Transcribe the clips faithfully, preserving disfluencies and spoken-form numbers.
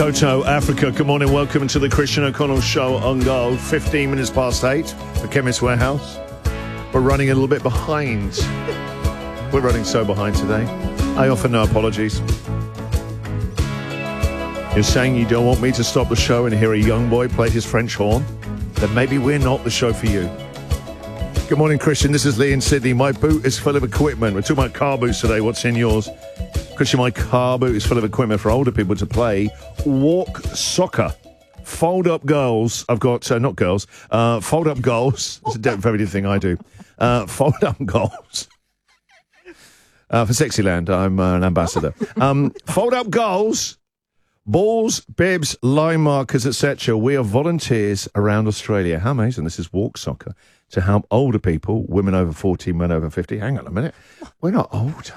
Toto, Africa. Good morning. Welcome to the Christian O'Connell Show on Gold. fifteen minutes past eight for Chemist Warehouse. We're running a little bit behind. We're running so behind today. I offer no apologies. You're saying you don't want me to stop the show and hear a young boy play his French horn? Then maybe we're not the show for you. Good morning, Christian. This is Lee in Sydney. My boot is full of equipment. We're talking about car boots today. What's in yours? Christian, my car boot is full of equipment for older people to play walk soccer. Fold-up goals. I've got, uh, not girls, uh, fold-up goals. It's a very different thing I do. Uh, fold-up goals. Uh, for Sexyland, I'm uh, an ambassador. Um, fold-up goals, balls, bibs, line markers, et cetera. We are volunteers around Australia. How amazing. This is Walk Soccer to help older people, women over forty, men over fifty. Hang on a minute. We're not old.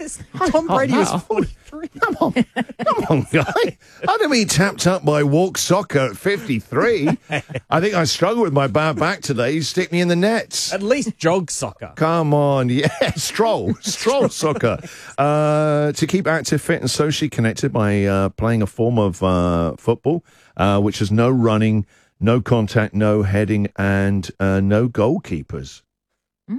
Tom Brady was forty-three. Come on. Come on, guy. I didn't mean tapped up by Walk Soccer at fifty-three. I think I struggle with my bad back today. You stick me in the nets. At least jog soccer. Come on. Yeah, stroll. Stroll soccer. Uh, to keep active, fit and socially connected by uh, playing a form of uh, football, uh, which has no running, no contact, no heading, and uh, no goalkeepers. Mm.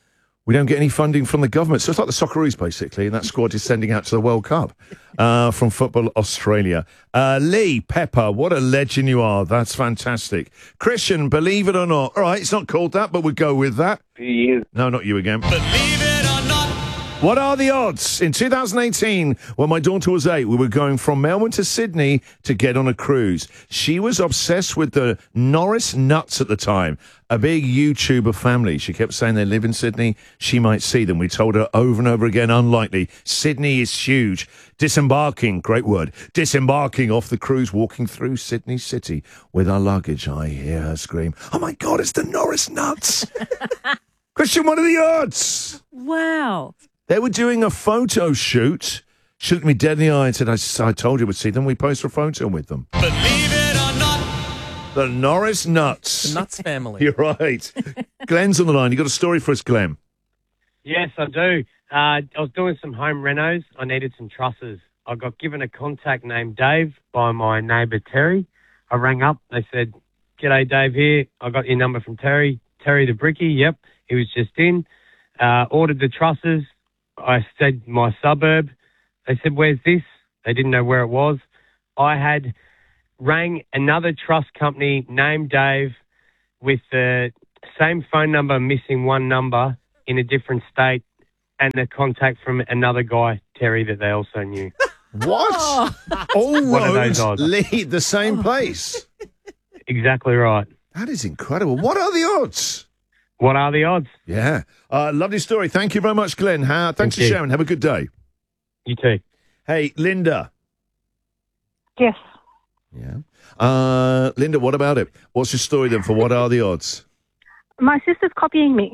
We don't get any funding from the government. So it's like the Socceroos, basically, and that squad is sending out to the World Cup uh, from Football Australia. Uh, Lee Pepper, what a legend you are. That's fantastic. Christian, believe it or not. All right, it's not called that, but we'll go with that. He is. No, not you again. Believe it or not. What are the odds? In two thousand eighteen, when my daughter was eight, we were going from Melbourne to Sydney to get on a cruise. She was obsessed with the Norris Nuts at the time, a big YouTuber family. She kept saying they live in Sydney. She might see them. We told her over and over again, unlikely. Sydney is huge. Disembarking, great word, disembarking off the cruise, walking through Sydney City with our luggage. I hear her scream, "Oh my God, it's the Norris Nuts." Christian, what are the odds? Wow. They were doing a photo shoot. She looked me dead in the eye and said, I, I told you we'd see them. We posted a photo with them. Believe it or not. The Norris Nuts. The Nuts family. You're right. Glenn's on the line. You got a story for us, Glenn? Yes, I do. Uh, I was doing some home renos. I needed some trusses. I got given a contact named Dave by my neighbour Terry. I rang up. They said, "G'day, Dave here. I got your number from Terry. Terry the Bricky." Yep, he was just in. Uh, ordered the trusses. I said my suburb. They said, "Where's this?" They didn't know where it was. I had rang another truss company named Dave with the same phone number, missing one number in a different state, and the contact from another guy, Terry, that they also knew. What? All What are roads those odds? lead the same place. Exactly right. That is incredible. What are the odds? What are the odds? Yeah. Uh, lovely story. Thank you very much, Glenn. Uh, thanks Thank for you. sharing. Have a good day. You too. Hey, Linda. Yes. Yeah. Uh, Linda, what about it? What's your story then for What Are the Odds? My sister's copying me.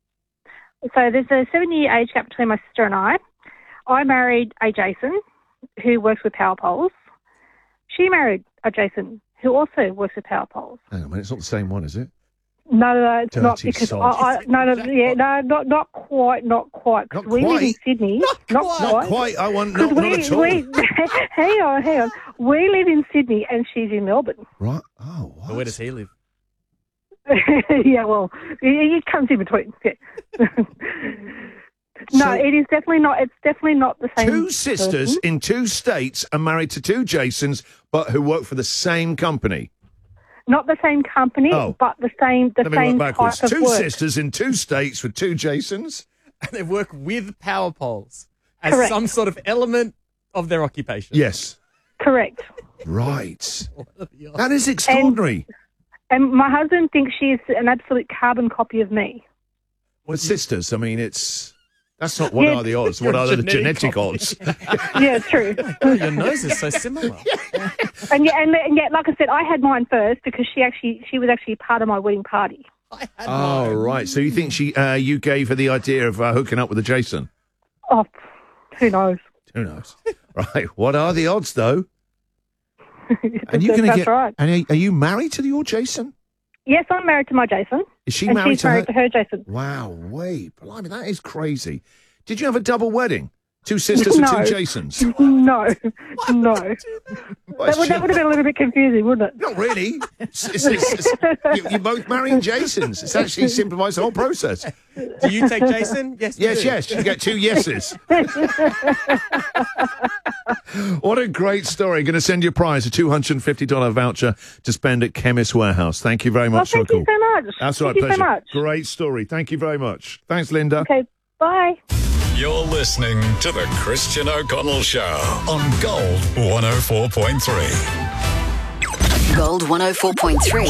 So there's a seven-year age gap between my sister and I. I married a Jason who works with power poles. She married a Jason who also works with power poles. Hang on a minute. It's not the same one, is it? No, no, it's Dirty not because I, sod. I no, no, yeah, no, not not quite, not quite. 'cause Not we live in quite? Sydney. Not Not quite. quite. Not quite. I want Because not, not we, at all. we, hang on, hang on. We live in Sydney and she's in Melbourne. Right. Oh, what? But where does he live? Yeah, well, it, it comes in between. Yeah. No, So- it is definitely not. It's definitely not the same. Two sisters person. in two states are married to two Jasons, but who work for the same company. Not the same company, Oh. but the same the Let me same work backwards. type of Two work. sisters in two states with two Jasons. And they work with power poles as Correct. some sort of element of their occupation. Yes. Correct. Right. What are the odds? That is extraordinary. And my husband thinks she's an absolute carbon copy of me. Well, sisters, I mean, it's... That's not what Yeah. are the odds. What are the Genetic genetic odds? Yeah, true. Oh, your nose is so similar. and yeah, and, and yeah, like I said, I had mine first because she actually she was actually part of my wedding party. I had Oh, mine. right. So you think she, uh, you gave her the idea of uh, hooking up with a Jason? Oh, who knows? Who knows? Right. What are the odds, though? And you That's going to get? right. And are, are you married to your Jason? Yes, I'm married to my Jason. Is she and married she's to married her? to her Jason. Wow. Wait. Blimey, that is crazy. Did you have a double wedding? Two sisters and No. two Jasons. No, no. Well, That would, that would have been a little bit confusing, wouldn't it? Not really. It's, it's, it's, it's, you, you're both marrying Jasons. It's actually simplifies the whole process. Do you take Jason? Yes, we Yes, do. yes. You get two yeses. What a great story. Going to send you a prize, a two hundred fifty dollars voucher to spend at Chemist Warehouse. Thank you very Well, much for thank the you call. so much. That's all right, Thank you pleasure. so much. Great story. Thank you very much. Thanks, Linda. Okay, bye. You're listening to the Christian O'Connell Show on Gold one oh four point three. Gold one oh four point three.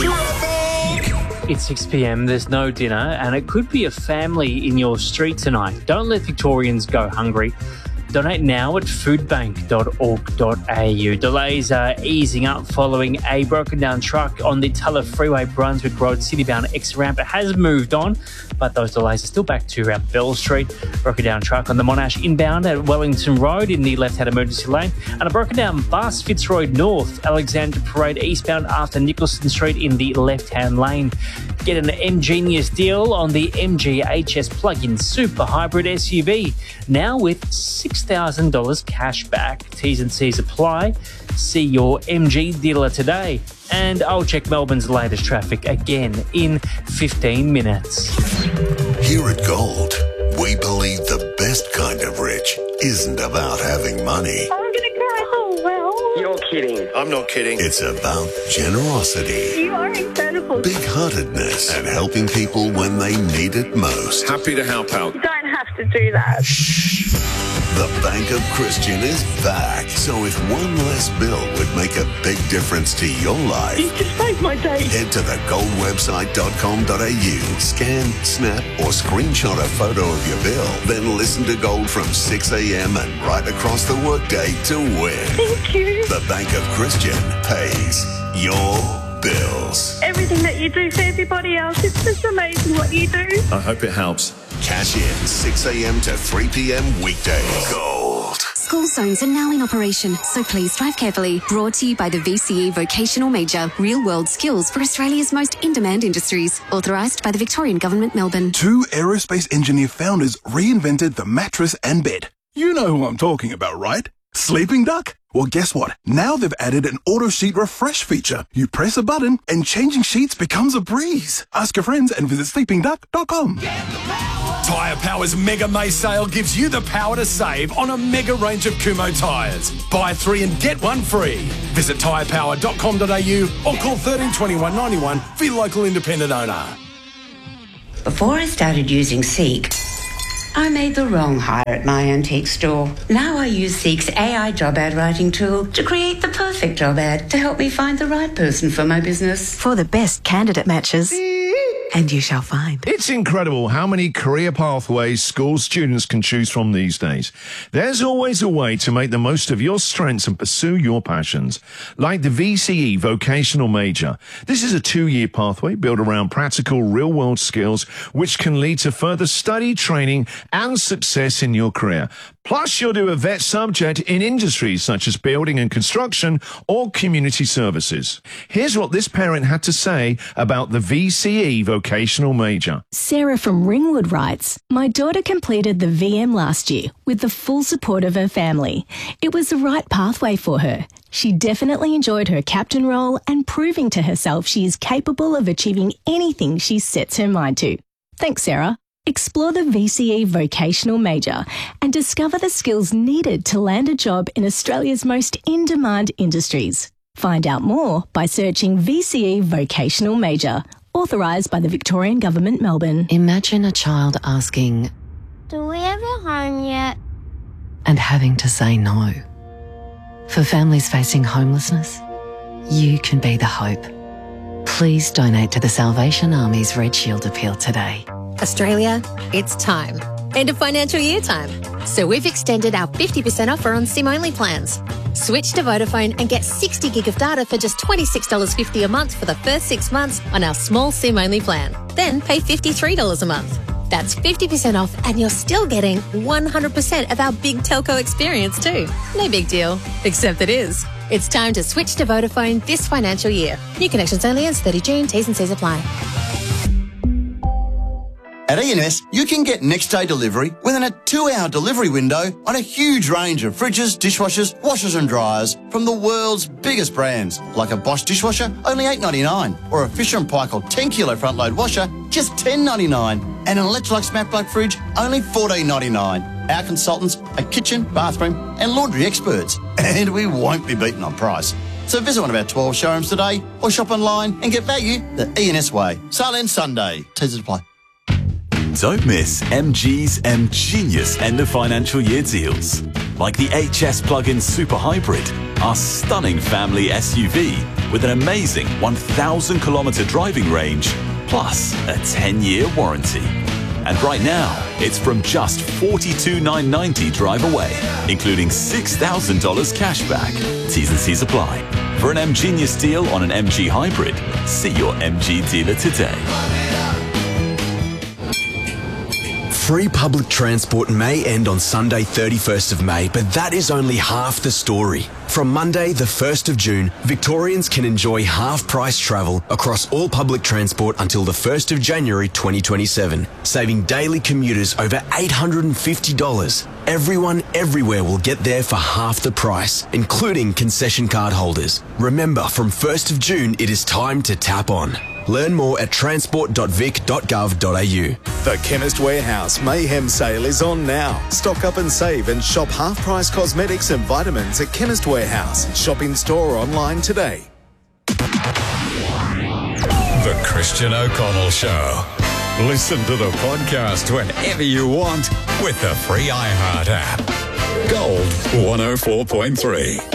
It's six p.m, there's no dinner, and it could be a family in your street tonight. Don't let Victorians go hungry. Donate now at foodbank dot org dot a u. Delays are easing up following a broken down truck on the Tulla Freeway, Brunswick Road, citybound X-Ramp. It has moved on, but those delays are still back to around Bell Street. Broken down truck on the Monash inbound at Wellington Road in the left-hand emergency lane. And a broken down bus, Fitzroy North, Alexandra Parade eastbound after Nicholson Street in the left-hand lane. Get an M-Genius deal on the M G H S plug-in super hybrid S U V. Now with six thousand dollars cash back. T's and C's apply. See your M G dealer today. And I'll check Melbourne's latest traffic again in fifteen minutes. Here at Gold, we believe the best kind of rich isn't about having money. I'm going to cry. Oh, well. You're kidding. I'm not kidding. It's about generosity, You are incredible. big-heartedness, and helping people when they need it most. Happy to help out. You don't have to do that. The Bank of Christian is back. So if one less bill would make a big difference to your life, You just saved my day. head to the gold website dot com dot a u, scan, snap, or screenshot a photo of your bill, then listen to Gold from six a.m. and right across the workday to win. Thank you. The Bank of Christian pays your bills. Everything that you do for everybody else, it's just amazing what you do. I hope it helps. Cash in six a.m. to three p.m. weekdays. Gold. School zones are now in operation, so please drive carefully. Brought to you by the V C E Vocational Major. Real-world skills for Australia's most in-demand industries. Authorised by the Victorian Government, Melbourne. Two aerospace engineer founders reinvented the mattress and bed. You know who I'm talking about, right? Sleeping Duck? Well, guess what? Now they've added an auto sheet refresh feature. You press a button and changing sheets becomes a breeze. Ask your friends and visit sleeping duck dot com. Tyre Power's Mega May sale gives you the power to save on a mega range of Kumho tyres. Buy three and get one free. Visit tyre power dot com dot a u or call thirteen twenty-one ninety-one for your local independent owner. Before I started using Seek, I made the wrong hire at my antique store. Now I use Seek's A I job ad writing tool to create the perfect job ad to help me find the right person for my business. For the best candidate matches. And you shall find. It's incredible how many career pathways school students can choose from these days. There's always a way to make the most of your strengths and pursue your passions. Like the V C E Vocational Major. This is a two-year pathway built around practical real-world skills which can lead to further study, training and success in your career. Plus, you'll do a vet subject in industries such as building and construction or community services. Here's what this parent had to say about the V C E Vocational Major. Sarah from Ringwood writes, my daughter completed the V M last year with the full support of her family. It was the right pathway for her. She definitely enjoyed her captain role and proving to herself she is capable of achieving anything she sets her mind to. Thanks, Sarah. Explore the V C E Vocational Major and discover the skills needed to land a job in Australia's most in-demand industries. Find out more by searching V C E Vocational Major, authorised by the Victorian Government, Melbourne. Imagine a child asking, do we have a home yet? And having to say no. For families facing homelessness, you can be the hope. Please donate to the Salvation Army's Red Shield appeal today. Australia, it's time. End of financial year time. So we've extended our fifty percent offer on SIM-only plans. Switch to Vodafone and get sixty gig of data for just twenty-six dollars fifty a month for the first six months on our small SIM-only plan. Then pay fifty-three dollars a month. That's fifty percent off and you're still getting one hundred percent of our big telco experience too. No big deal, except it is. It's time to switch to Vodafone this financial year. New connections only ends thirty June. T's and C's apply. At E and S, you can get next-day delivery within a two-hour delivery window on a huge range of fridges, dishwashers, washers and dryers from the world's biggest brands, like a Bosch dishwasher, only eight dollars ninety-nine, or a Fisher and Paykel ten kilo front-load washer, just ten dollars ninety-nine, and an Electrolux Matte Black fridge, only fourteen dollars ninety-nine. Our consultants are kitchen, bathroom and laundry experts, and we won't be beaten on price. So visit one of our twelve showrooms today or shop online and get value the E and S way. Sale ends Sunday. Teasers apply. Don't miss M G's M Genius end of financial year deals. Like the H S plug-in Super Hybrid, our stunning family S U V with an amazing one thousand kilometre driving range, plus a ten-year warranty. And right now, it's from just forty-two thousand nine hundred ninety dollars drive away, including six thousand dollars cash back. T's and C's apply. For an M Genius deal on an M G Hybrid, see your M G dealer today. Free public transport may end on Sunday thirty-first of May, but that is only half the story. From Monday the first of June, Victorians can enjoy half-price travel across all public transport until the first of January twenty twenty-seven, saving daily commuters over eight hundred fifty dollars. Everyone everywhere will get there for half the price, including concession card holders. Remember, from first of June, it is time to tap on. Learn more at transport dot vic dot gov dot a u. The Chemist Warehouse Mayhem Sale is on now. Stock up and save and shop half-price cosmetics and vitamins at Chemist Warehouse. Shop in store or online today. The Christian O'Connell Show. Listen to the podcast whenever you want with the free iHeart app. Gold one oh four point three.